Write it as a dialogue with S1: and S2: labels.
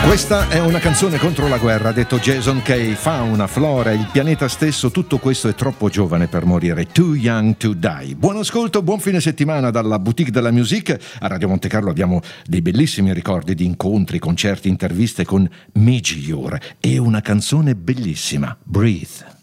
S1: Questa è una canzone contro la guerra, ha detto Jason Kay. Fauna, flora, il pianeta stesso, tutto questo è troppo giovane per morire. Too young to die. Buon ascolto, buon fine settimana dalla Boutique de la Musique. A Radio Monte Carlo abbiamo dei bellissimi ricordi di incontri, concerti, interviste con Midge Ure e una canzone bellissima, Breathe.